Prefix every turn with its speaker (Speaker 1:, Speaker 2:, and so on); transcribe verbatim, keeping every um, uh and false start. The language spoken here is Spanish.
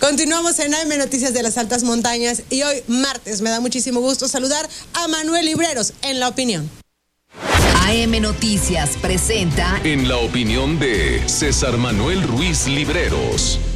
Speaker 1: Continuamos en A M Noticias de las Altas Montañas y hoy martes me da muchísimo gusto saludar a Manuel Libreros en La Opinión.
Speaker 2: A M Noticias presenta
Speaker 3: En la opinión de César Manuel Ruiz Libreros.